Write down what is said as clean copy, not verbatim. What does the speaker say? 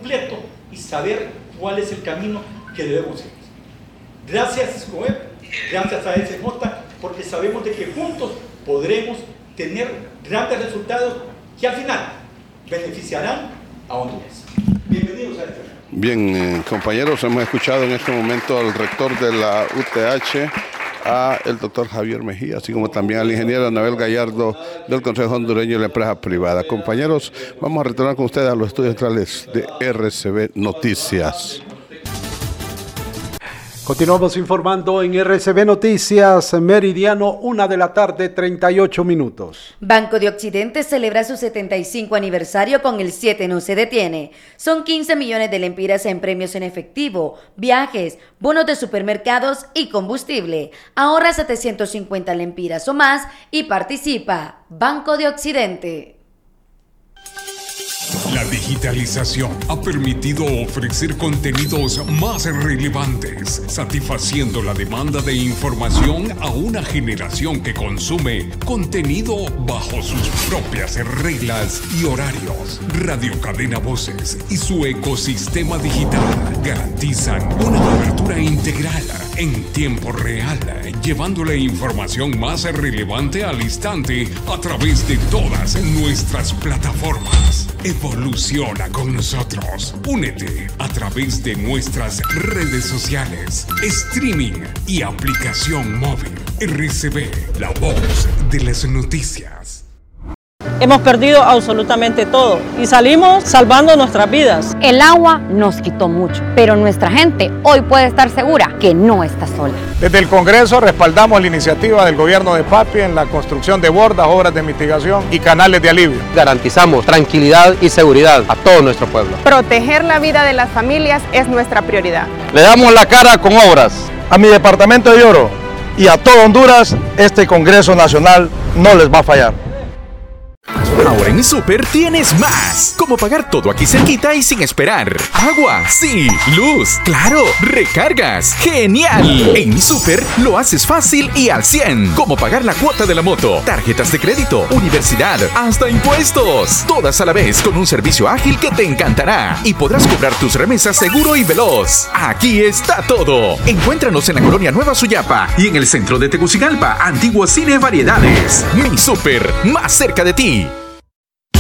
completo y saber cuál es el camino que debemos seguir. Gracias, SCOEP, gracias a SJ, porque sabemos de que juntos podremos tener grandes resultados que al final beneficiarán a Honduras. Bienvenidos a este. Bien, compañeros, hemos escuchado en este momento al rector de la UTH, el doctor Javier Mejía, así como también al ingeniero Anabel Gallardo del Consejo Hondureño de la Empresa Privada. Compañeros, vamos a retornar con ustedes a los estudios centrales de RCB Noticias. Continuamos informando en RCB Noticias, Meridiano, 1:38 p.m. Banco de Occidente celebra su 75 aniversario con el 7 no se detiene. Son 15 millones de lempiras en premios en efectivo, viajes, bonos de supermercados y combustible. Ahorra 750 lempiras o más y participa. Banco de Occidente. La digitalización ha permitido ofrecer contenidos más relevantes, satisfaciendo la demanda de información a una generación que consume contenido bajo sus propias reglas y horarios. Radio Cadena Voces y su ecosistema digital garantizan una cobertura integral en tiempo real, llevándole información más relevante al instante a través de todas nuestras plataformas. Evoluciona con nosotros. Únete a través de nuestras redes sociales, streaming y aplicación móvil. RCB, la voz de las noticias. Hemos perdido absolutamente todo y salimos salvando nuestras vidas. El agua nos quitó mucho, pero nuestra gente hoy puede estar segura que no está sola. Desde el Congreso respaldamos la iniciativa del gobierno de Papi en la construcción de bordas, obras de mitigación y canales de alivio. Garantizamos tranquilidad y seguridad a todo nuestro pueblo. Proteger la vida de las familias es nuestra prioridad. Le damos la cara con obras. A mi departamento de Oro y a todo Honduras, este Congreso Nacional no les va a fallar. Ahora en mi súper tienes más. Como pagar todo aquí cerquita y sin esperar. Agua, sí. Luz, claro. Recargas, genial. En mi súper lo haces fácil y al 100. Como pagar la cuota de la moto, tarjetas de crédito, universidad, hasta impuestos. Todas a la vez con un servicio ágil que te encantará. Y podrás cobrar tus remesas seguro y veloz. Aquí está todo. Encuéntranos en la colonia Nueva Suyapa y en el centro de Tegucigalpa, antiguo Cine Variedades. Mi súper, más cerca de ti.